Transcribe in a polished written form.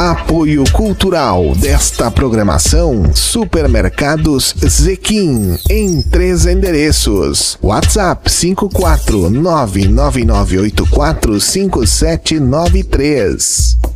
Apoio cultural desta programação: Supermercados Zequim, em 3 endereços. WhatsApp 54999845793.